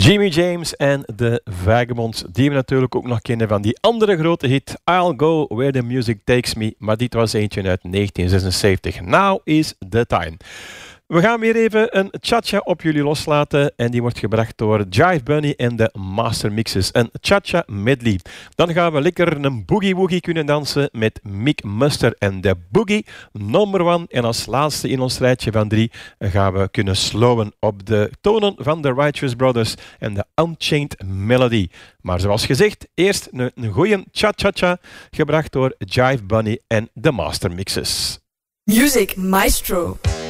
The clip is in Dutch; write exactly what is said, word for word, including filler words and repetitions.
Jimmy James en de Vagabonds, die we natuurlijk ook nog kennen van die andere grote hit I'll Go Where the Music Takes Me, maar dit was eentje uit negentien zesenzeventig. Now is the time. We gaan weer even een cha-cha op jullie loslaten en die wordt gebracht door Jive Bunny en de Master Mixes. Een cha-cha medley. Dan gaan we lekker een boogie-woogie kunnen dansen met Mick Muster en de Boogie number one. En als laatste in ons rijtje van drie gaan we kunnen slowen op de tonen van de Righteous Brothers en de Unchained Melody. Maar zoals gezegd, eerst een, een goeie cha-cha-cha gebracht door Jive Bunny en de Master Mixes. Music Maestro.